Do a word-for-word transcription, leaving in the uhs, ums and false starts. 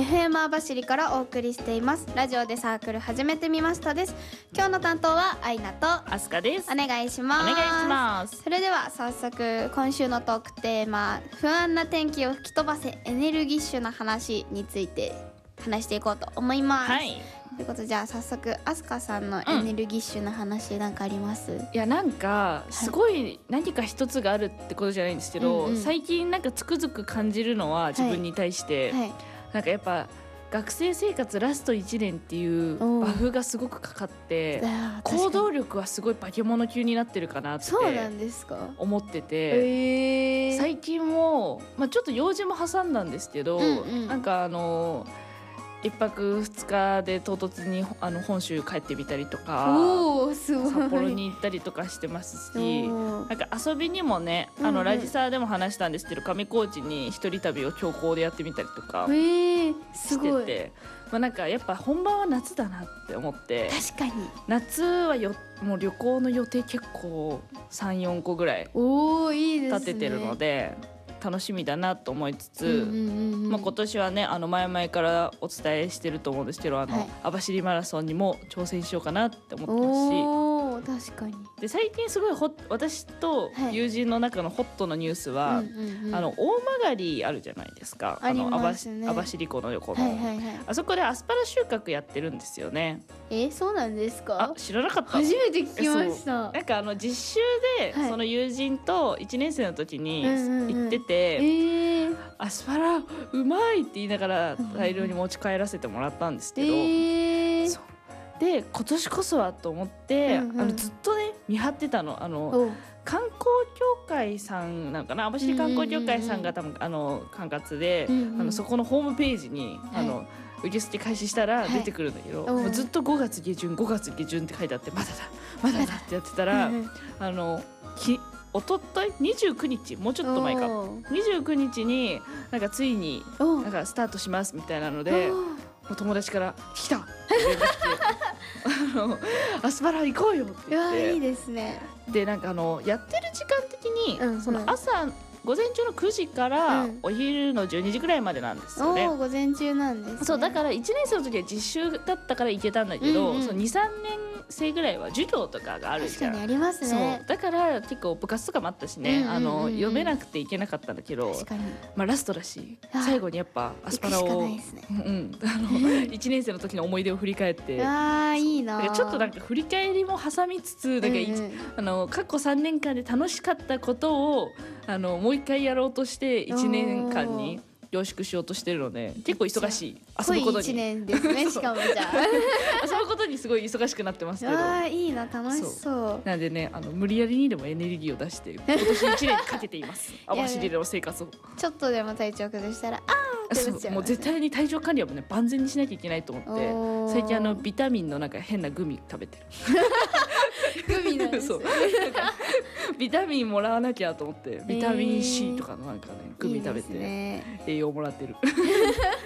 エフエム 網走からお送りしていますラジオでサークル始めてみましたです。今日の担当はアイナとアスカです。 お願いします。 お願いします。 それでは早速今週のトークテーマ、不安な天気を吹き飛ばせエネルギッシュな話について話していこうと思います。 はい。 ということで、じゃあ早速アスカさんのエネルギッシュな話なんかあります？うん、 いやなんかすごい何か一つがあるってことじゃないんですけど、 うんうん、 最近なんかつくづく感じるのは自分に対して、 はいはい、 なんかやっぱ学生生活ラストいちねんっていうバフがすごくかかって行動力はすごい化け物級になってるかなって思ってて、えー、最近も、まあ、ちょっと用事も挟んだんですけど、うんうん、なんかあのいっぱくふつかで唐突にあの本州帰ってみたりとか、 おすごい札幌に行ったりとかしてますし、なんか遊びにもね、あの、うんうん、ラジサーでも話したんですけど上高地に一人旅を強行でやってみたりとかしてて、まあ、なんかやっぱ本番は夏だなって思って、 確かに夏はよもう旅行の予定結構 さん,よん 個ぐらい立ててるので楽しみだなと思いつつ、うんうんうん、まあ、今年はねあの前々からお伝えしてると思うんですけど、あの、はい、網走マラソンにも挑戦しようかなって思ってますし、 お確かに。 で最近すごいほ私と友人の中のホットのニュースは、はい、うんうん、あの大曲あるじゃないですか、 ありますね、 網走湖の横の、 はいはいはい、 あそこでアスパラ収穫やってるんですよね。 えそうなんですか？ あ知らなかった？ 初めて聞きました。 なんかあの実習で、はい、その友人といちねん生の時に行ってて、 うんうんうん、えー、 アスパラうまいって言いながら大量に持ち帰らせてもらったんですけど、 えー、 そうで今年こそはと思って、うんうん、あのずっとね見張ってたの、あの観光協会さんなんかな、網走観光協会さんが多分あの管轄で、うんうん、あのそこのホームページに、はい、あの受付開始したら出てくるんだけど、はい、もうずっとごがつ下旬ごがつ下旬って書いてあって、まだだまだだってやってたら、うんうん、あのきおとといにじゅうくにち、もうちょっと前かにじゅうくにちになんかついになんかスタートしますみたいなので、もう友達から来たって連絡来てあのアスパラ行こうよって言って、 うわいいですね。 でなんかあのやってる時間的に、うんうん、その朝午前中のくじからお昼のじゅうにじぐらいまでなんですよね、 うん、お午前中なんですね。 そうだからいちねん生の時は実習だったから行けたんだけど、うんうん、そのにさんねん生ぐらいは授業とかがあるじゃん。 確かにありますね。 そうだから結構部活とかもあったしね、うんうんうんうん、あの読めなくていけなかったんだけど、 確かに、 まあ、ラストだし最後にやっぱアスパラを、ね、うん、あのいちねん生の時の思い出を振り返って、 あいいな、 ちょっとなんか振り返りも挟みつつ、だから、うんうん、あの過去さんねんかんで楽しかったことをあのもう一回やろうとしていちねんかんに凝縮しようとしてるので結構忙しい。遊ぶことにいちねんですねしかもじゃあ遊ぶことにすごい忙しくなってますけど、 あいいな、楽しそう。 なんでね、あの無理やりにでもエネルギーを出して今年いちねんかけています網走での生活を。 ちょっとでも体調崩したらあーってなっちゃう、 もう絶対に体調管理はね万全にしなきゃいけないと思って、最近あのビタミンのなんか変なグミ食べてるグミなんですよビタミンもらわなきゃと思ってビタミン C とかのなんかねグミ食べて栄養もらってる